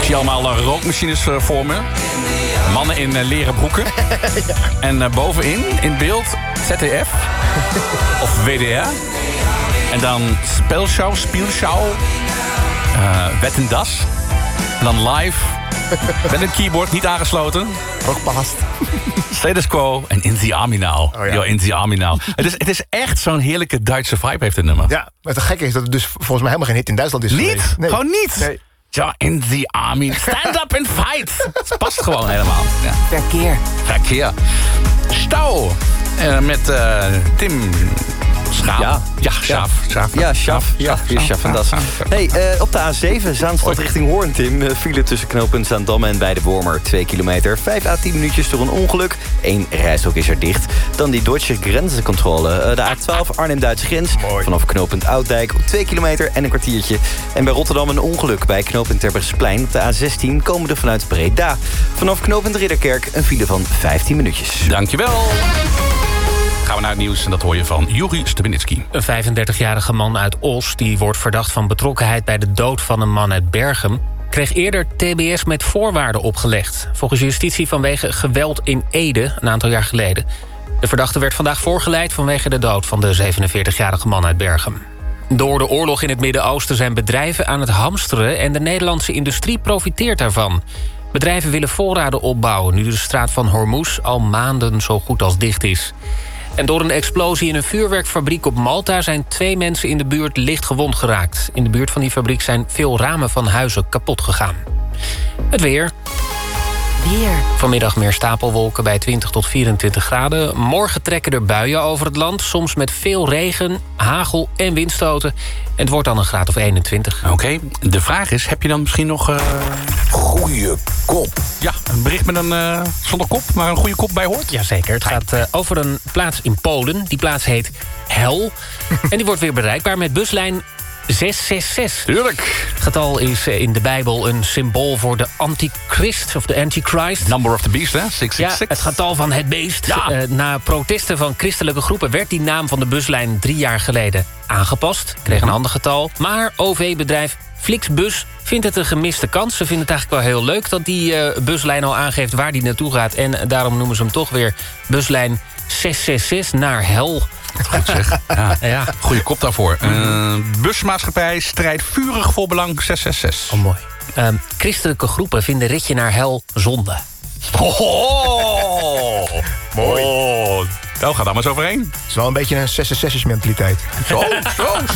zie allemaal rookmachines voor me. Mannen in leren broeken. Ja. En bovenin, in beeld, ZDF. Of WDR. En dan Spielshow. Wet en Das. En dan live. Met een keyboard, niet aangesloten. Ook past. Status Quo en In the Army Now. Oh, ja. Yo, In the Army Now. Het is echt zo'n heerlijke Duitse vibe heeft het nummer. Ja, maar het gekke is dat het dus volgens mij helemaal geen hit in Duitsland is Niet? geweest. Nee. Gewoon niet? Nee. Ja, In the Army. Stand up and fight. Het past gewoon helemaal. Ja. Verkeer. Stau. Met Tim Schaap. Ja, Schaaf en Das. Hey, op de A7, Zaanstad richting Hoorn, Tim. File tussen knooppunt Zaandam en bij de Wormer. 2 kilometer, 5 à 10 minuutjes door een ongeluk. 1 rijstrook is er dicht. Dan die Deutsche Grenzencontrole. De A12 Arnhem-Duitse grens. Mooi. Vanaf knooppunt Ouddijk 2 kilometer en een kwartiertje. En bij Rotterdam een ongeluk bij knooppunt Terbrechtseplein. Op de A16 komen we vanuit Breda. Vanaf knooppunt Ridderkerk een file van 15 minuutjes. Dankjewel. Gaan we naar het nieuws en dat hoor je van Juri Stubinitsky. Een 35-jarige man uit Os, die wordt verdacht van betrokkenheid bij de dood van een man uit Berchem, kreeg eerder TBS met voorwaarden opgelegd. Volgens justitie vanwege geweld in Ede, een aantal jaar geleden. De verdachte werd vandaag voorgeleid vanwege de dood van de 47-jarige man uit Berchem. Door de oorlog in het Midden-Oosten zijn bedrijven aan het hamsteren en de Nederlandse industrie profiteert daarvan. Bedrijven willen voorraden opbouwen nu de straat van Hormuz al maanden zo goed als dicht is. En door een explosie in een vuurwerkfabriek op Malta zijn 2 mensen in de buurt licht gewond geraakt. In de buurt van die fabriek zijn veel ramen van huizen kapot gegaan. Het weer. Vanmiddag meer stapelwolken bij 20 tot 24 graden. Morgen trekken er buien over het land. Soms met veel regen, hagel en windstoten. En het wordt dan een graad of 21. Oké, de vraag is, heb je dan misschien nog... Goeie kop. Ja, een bericht met een zonder kop, maar een goede kop bij hoort? Jazeker, het gaat over een plaats in Polen. Die plaats heet Hel. En die wordt weer bereikbaar met buslijn 666. Tuurlijk. Het getal is in de Bijbel een symbool voor de antichrist of de antichrist. Number of the beast, hè? 666. Ja, het getal van het beest. Ja. Na protesten van christelijke groepen werd die naam van de buslijn 3 jaar geleden aangepast. Kreeg een ander getal. Maar OV-bedrijf Flixbus vindt het een gemiste kans. Ze vinden het eigenlijk wel heel leuk dat die buslijn al aangeeft waar die naartoe gaat. En daarom noemen ze hem toch weer buslijn 666 naar Hel. Goed zeg. Ja. Ja. Goeie kop daarvoor. Busmaatschappij strijdt vurig voor belang 666. Oh, mooi. Christelijke groepen vinden ritje naar Hel zonde. Oh, mooi. Oh, nou, ga daar maar eens overheen. Het is wel een beetje een 66 mentaliteit. Zo.